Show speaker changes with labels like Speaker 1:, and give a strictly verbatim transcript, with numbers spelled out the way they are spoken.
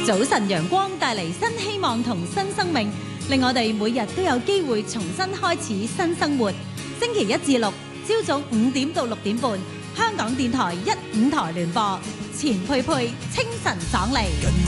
Speaker 1: 早晨陽光帶嚟新希望同新生命，令我哋每日都有機會重新開始新生活。星期一至六朝早五點到六點半，香港電台一五台聯播，錢佩佩清晨爽利。